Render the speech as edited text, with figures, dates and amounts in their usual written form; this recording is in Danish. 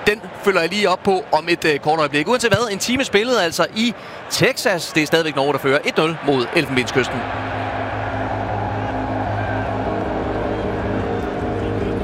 Den følger jeg lige op på om et kort øjeblik. Uanset hvad, en time spillet altså i Texas. Det er stadigvæk Norge, der fører 1-0 mod Elfenbenskysten.